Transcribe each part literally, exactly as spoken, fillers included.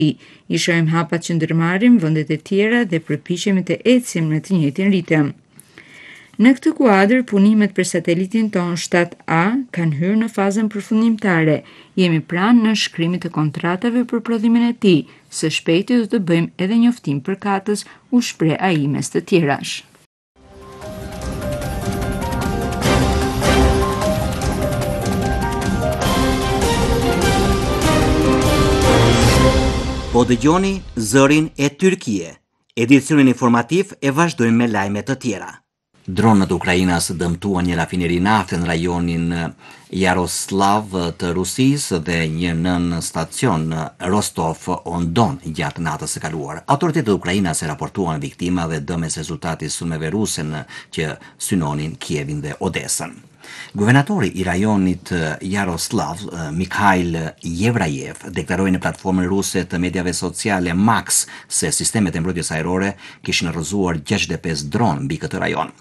i. I shohim hapat që ndërmarrim vendet e tjera dhe përpiqemi të ecim në të njëjtin ritëm. Në këtë kuadër, punimet për satelitin ton shtat A kanë hyrë në fazën përfundimtare. Jemi pranë në shkrimit të kontratave për prodhimin e tij. Së shpejti do të bëjmë edhe njoftim përkatës, u shpreh ai mes të tjerash. Po dëgjoni zërin e Tyrkie. Edicionin informativ e vazhdojmë me lajme të tjera. Dronët Ukrainas dëmtuan një rafineri nafte në rajonin Jaroslav të Rusisë dhe një nën stacion në Rostov-on-Don gjatë natës së kaluar. Autoritetet ukrainase raportuan viktima dhe dëmes rezultati sulmeve ruse që synonin Kievin dhe Odesën. Guvernatori i rajonit Jaroslav, Mikhail Yevrayev, deklaroi në platformën ruse të mediave sociale Max se sistemet e mbrojtjes ajrore kishin rrëzuar gjashtëdhjetë e pesë dronë mbi këtë rajon.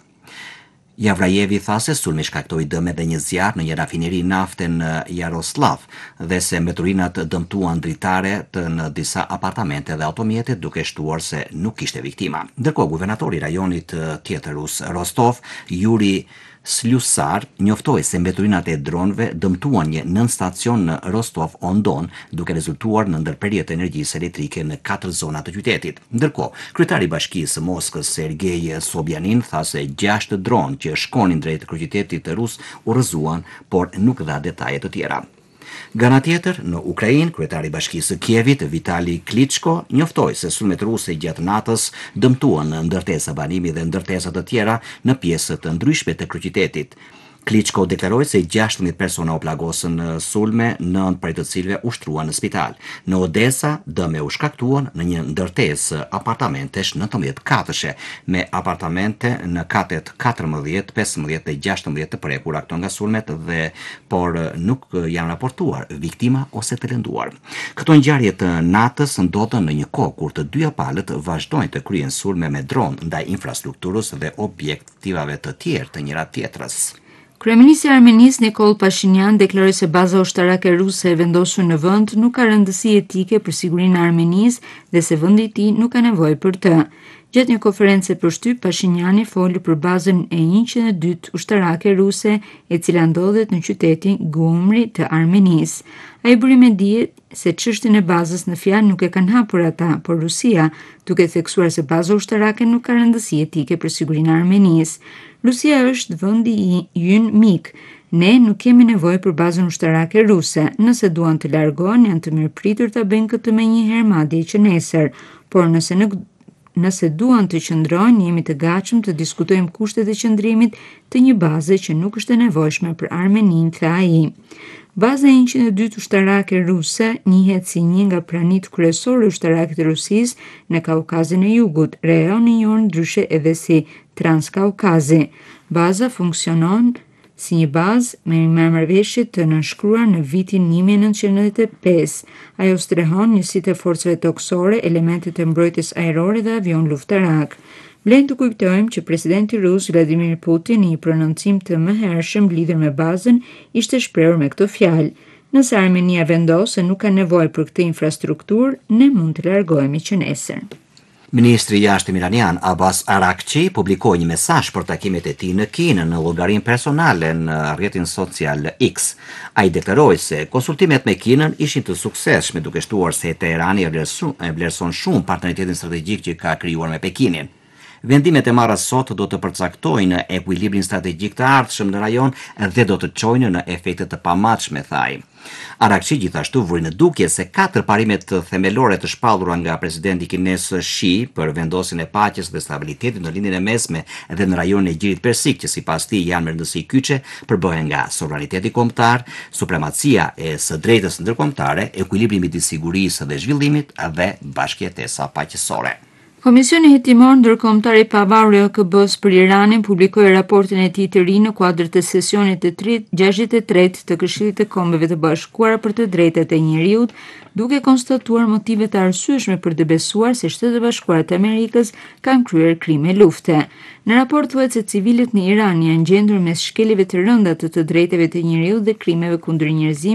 Yevrayevi tha se sulmi shkaktoi dëme dhe një zjarr në një rafineri nafte në Jaroslav dhe se mbeturinat dëmtuan dritare të në disa apartamente dhe automjete, duke shtuar se nuk kishte viktima. Ndërkohë, guvernatori i rajonit tjetër rus Rostov, Yuri Slyusar, njoftoi se mbeturinat e dronëve dëmtuan një nën stacion në Rostov-on-Don, duke rezultuar në ndërprerje të energjisë elektrike në katër zona të qytetit. Ndërkohë, kryetari i Bashkisë së Moskës, Sergej Sobjanin, tha se gjashtë dronë që shkonin drejt kryeqytetit të rus u rrëzuan, por nuk dha detaje të tjera. Nga ana tjetër, në Ukrainë, kryetari i Bashkisë së Kievit, Vitali Klitschko, njoftoi se sulmet ruse gjatë natës dëmtuan ndërtesa banimi dhe ndërtesa të tjera në pjesë të ndryshme të kryeqytetit. Klitschko deklaroi se gjashtëdhjetë persona u plagosën në sulme, nëntë prej të cilëve u shtruan në spital. Në Odesa, dëme u shkaktuan në një ndërtesë apartamentesh nëntëmbëdhjetë katëshe, me apartamente në katet katërmbëdhjetë, pesëmbëdhjetë dhe gjashtëmbëdhjetë të prekura këto nga sulmet dhe por nuk janë raportuar viktima ose të lënduar. Këto ngjarje të natës ndodhen në një kohë kur të dyja palët vazhdojnë të kryejnë sulme me dronë ndaj infrastrukturës dhe objektivave të tjerë të njëra tjetrës. Kryeministri i Armenisë Nikol Pashinyan deklaroi se baza ushtarake ruse e vendosur në vend nuk ka rëndësi etike për sigurinë e Armenisë dhe se vendi i tij nuk ka nevojë për të. Gjatë një konference për shtyp, Pashinjani foli për bazën e njëqind e dytë ushtarake ruse, e cila ndodhet në qytetin Gyumri të Armenisë. Ai bëri me dije se çështjen e bazës në fjalë nuk e kanë hapur ata, por Rusia, duke theksuar se baza ushtarake nuk ka rëndësi etike për sigurinë e Armenisë. Rusia është vendi ynë mik. Ne nuk kemi nevojë për bazën ushtarake ruse. Nëse duan të largohen, janë të mirëpritur ta bëjnë këtë menjëherë, madje që nesër. Por nëse nuk Nëse duan të qëndrojnë, jemi të gatshëm të diskutojmë kushtet e qëndrimit të një baze që nuk është e nevojshme për Armeninë, tha ai. Baza e njëqind e dytë ushtarake ruse njihet si një nga pranitë kryesore ushtarake të Rusisë në Kaukazin e Jugut, rajon i njohur ndryshe edhe si Transkaukazi. Baza funksionon si një bazë me një marrëveshje të nënshkruar në vitin një mijë e nëntëqind e nëntëdhjetë e pesë. Ajo strehon njësitë e forcave toksore, elementet e mbrojtjes ajrore dhe avion luftarak. Vlen të kujtojmë që presidenti rus Vladimir Putin në një prononcim të mëhershëm lidhur me bazën ishte shprehur me këtë fjalë: nëse Armenia vendos se nuk ka nevojë për këtë infrastrukturë, ne mund të largohemi që nesër. Ministri i jashtëm iranian Abbas Araghchi publikoi një mesazh për takimet e tij në Kinë në llogarinë personale në rrjetin social X. Ai deklaroi se konsultimet me Kinën ishin të suksesshme, duke shtuar se Teherani e vlerëson shumë partenaritetin strategjik që ka krijuar me Pekinin. Vendimet e marra sot do të përcaktojnë ekuilibrin strategjik të ardhshëm në rajon dhe do të çojnë në efekte të pamatshme, tha ai. Araghchi gjithashtu vuri në dukje se katër parimet themelore të shpallura nga presidenti kines Xi për vendosjen e paqes dhe stabilitetit në lindjen e mesme dhe në rajonin e Gjirit Persik, që sipas tij janë me rëndësi kyçe, përbohen nga sovraniteti kombëtar, supremacia e së drejtës ndërkombëtare, ekuilibri midis sigurisë dhe zhvillimit dhe bashkëjetesa paqësore. Komisioni Hetimor Ndërkombëtar i pavarur i O K B-s për Iranin publikoi raportin e tij të ri në kuadër të sesionit të gjashtëdhjetë e tretë të Këshillit të Kombeve të Bashkuara për të Drejtat e Njeriut, duke konstatuar motive të arsyeshme për të besuar se Shtetet e Bashkuara të Amerikës kanë kryer krime lufte. Në raport thuhet se civilët në Iran janë gjendur mes shkeljeve të rënda të të drejtave të njeriut dhe krimeve kundër njerëzimit,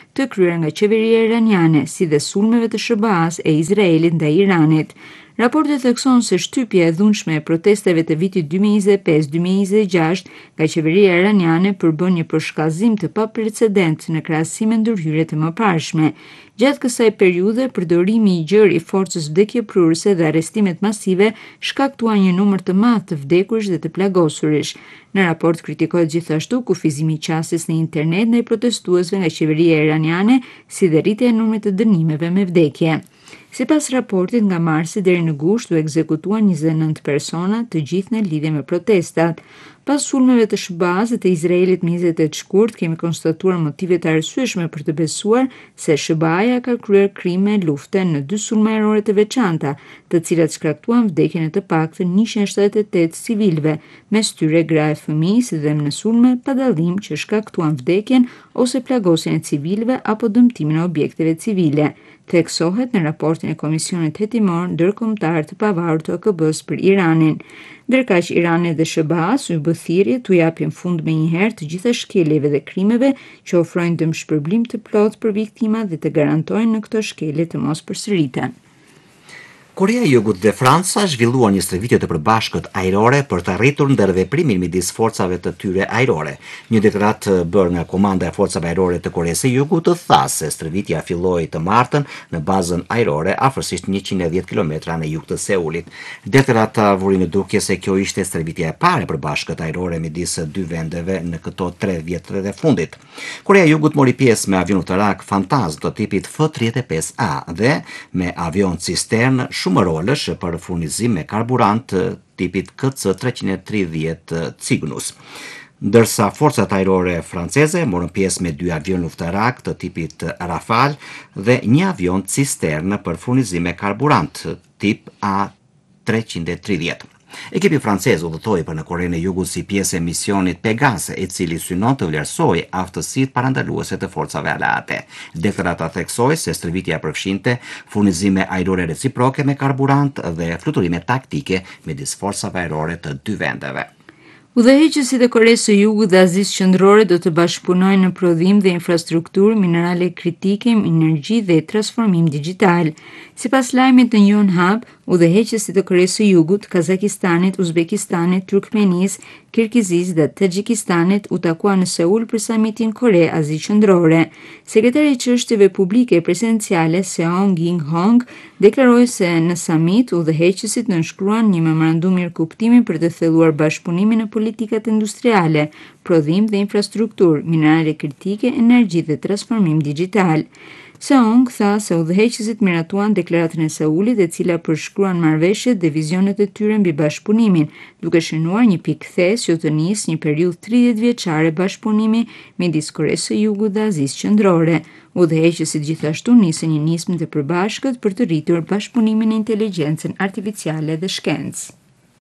të kryer nga qeveria iraniane, si dhe sulmeve të S B A-s e Izraelit ndaj Iranit. Raporti thekson se shtypja e dhunshme e protesteve të vitit dy mijë e njëzet e pesë dy mijë e njëzet e gjashtë nga qeveria iraniane përbën një përshkallëzim të paprecedent në krahasim me ndërhyrjet e mëparshme. Gjatë kësaj periudhe, përdorimi i gjerë i forcës vdekjeprurëse dhe arrestimet masive shkaktuan një numër të madh të vdekurish dhe të plagosurish. Në raport kritikohet gjithashtu kufizimi i qasjes në internet ndaj protestuesve nga qeveria iraniane, si dhe rritja e numrit të dënimeve me vdekje. Sipas raportit, nga marsi deri në gusht u ekzekutuan njëzet e nëntë persona, të gjithë në lidhje me protestat. Pas sulmeve të S B A-s dhe të Izraelit me njëzet e tetë shkurt, kemi konstatuar motive të arsyeshme për të besuar se S B A-ja ka kryer krime lufte në dy sulme ajrore të veçanta, të cilat shkaktuan vdekjen e të paktën njëqind e shtatëdhjetë e tetë civilëve, mes tyre gra e fëmijë, si dhe në sulme pa dallim që shkaktuan vdekjen ose plagosjen e civilëve apo dëmtimin e objekteve civile. Theksohet në raportin e Komisionit Hetimor Ndërkombëtar të Pavarur të O K B-s për Iranin. Ndërkaq Irani dhe S B A-s u bë thirrje t'u japin fund menjëherë të gjitha shkeljeve dhe krimeve që ofrojnë dëmshpërblim të plotë për viktimat dhe të garantojnë në këto shkelje të mos përsëriten. Korea e Jugut dhe Franca zhvilluan një stërvitje të përbashkët ajrore për të arritur ndërveprimin midis forcave të tyre ajrore. Një deklarat bërë nga Komanda e Forcave Ajrore të Koreas së Jugut të tha se stërvitja filloi të martën në bazën ajrore afërsisht njëqind e dhjetë kilometra në jug të Seulit. Deklarata vuri në dukje se kjo ishte stërvitja e parë e përbashkët ajrore midis dy vendeve në këto tre vjetët e fundit. Korea e Jugut mori pjesë me avion utarak Fantazm të tipit F tridhjetë e pesë A dhe me avion cistern shumërolësh për furnizim me karburant tipit K C treqind e tridhjetë Cygnus. Ndërsa forcat ajrore franceze morën pjesë me dy avion luftarak të tipit Rafale dhe një avion cistern për furnizim me karburant tip A treqind e tridhjetë. Ekipi francez udhëtoi për në Korenë e Jugut si pjesë e misionit Pegase, i cili synon të vlerësojë aftësitë parandaluese të forcave aleate. Deklarata theksoi se stërvitja përfshinte furnizime ajrore reciproke me karburant dhe fluturime taktike midis forcave ajrore të dy vendeve. Udhëheqësit e Koreas së Jugut dhe Azisë Qendrore do të bashkëpunojnë në prodhim dhe infrastrukturë minerale kritike, energji dhe transformim digjital. Sipas lajmit në Yonhap, udhëheqësit e Koreas së Jugut, Kazakistanit, Uzbekistanit, Turkmenisë, Kirgizisë dhe Taxhikistanit u takuan në Seul për samitin Kore-Azi Qendrore. Sekretari i Çështjeve Publike Presidenciale Seong Ging-hong deklaroi se në samit udhëheqësit nënshkruan një memorandum mirëkuptimi për të thelluar bashkëpunimin në politikat industriale, prodhim dhe infrastrukturë, minerale kritike, energji dhe transformim digjital. Seong tha se udhëheqësit miratuan deklaratën e Seulit, e cila përshkruan marrëveshjet dhe vizionet e tyre mbi bashkëpunimin, duke shënuar një pikë thes që të nisë një periudhë tridhjetë vjeçare bashkëpunimi midis Koreas së Jugut dhe Azisë Qendrore. Udhëheqësit gjithashtu nisën një nismë të përbashkët për të rritur bashkëpunimin në inteligjencën artificiale dhe shkencë.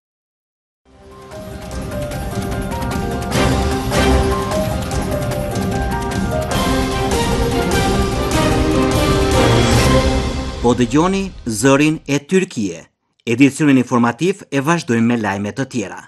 Po dëgjoni Zërin e Tyrkie. Edicionin informativ e vazhdojmë me lajme të tjera.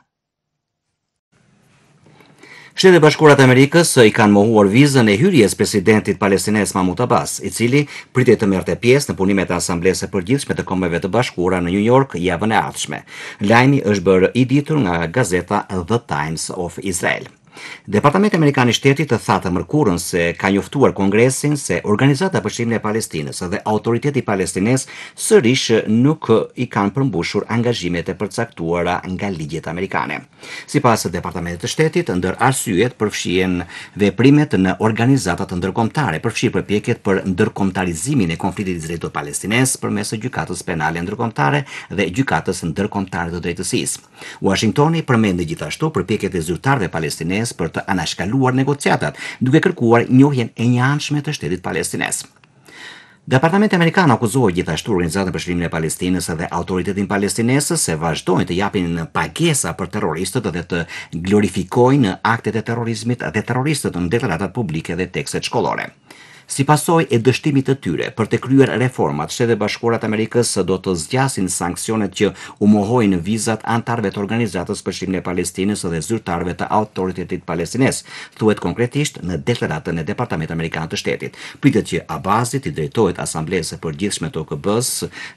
Shtetet e Bashkuara të Amerikës i kanë mohuar vizën e hyrjes presidentit palestines Mahmud Abbas, i cili pritet të merrte pjesë në punimet e Asamblesë së Përgjithshme të Kombeve të Bashkuara në New York javën e ardhshme. Lajmi është bërë i ditur nga gazeta The Times of Israel. Departamenti Amerikan i Shtetit të tha të mërkurën se ka njoftuar Kongresin se Organizata për Çlimin e Palestinës dhe Autoriteti Palestines sërish nuk i kanë përmbushur angazhimet e përcaktuara nga ligjet amerikane. Sipas Departamentit të Shtetit, ndër arsyet përfshihen veprimet në organizata të ndërkombëtare, përfshirë përpjekjet për ndërkombëtarizimin e konfliktit izraelito-palestines përmes gjykatës penale ndërkombëtare dhe gjykatës ndërkombëtare të drejtësisë. Washingtoni përmendi gjithashtu përpjekjet e zyrtarëve palestines për të anashkaluar negociatat, duke kërkuar njohjen e njëanshme të shtetit palestines. Departamenti Amerikan akuzoi gjithashtu Organizatën për Çlimin e Palestinës dhe Autoritetin Palestines se vazhdojnë të japin pagesa për terroristët dhe të glorifikojnë aktet e terrorizmit dhe terroristët në deklaratat publike dhe tekstet shkollore. Si pasojë e dështimit të tyre për të kryer reformat, Shtetet e Bashkuara të Amerikës do të zgjasin sanksionet që u mohojnë vizat antarëve të Organizatës për Çlimin e Palestinës dhe zyrtarëve të Autoritetit Palestines, thuhet konkretisht në deklaratën e Departamentit Amerikan të Shtetit. Pritet që Abasi të drejtohet Asamblesë së Përgjithshme të O K B-s